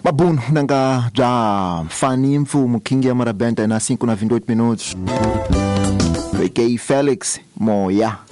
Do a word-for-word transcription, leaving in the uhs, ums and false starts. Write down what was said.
Babuno nanga já faninfo mukingia marabenta na cinco na vinte e oito minutos. Fiquei Félix Moya.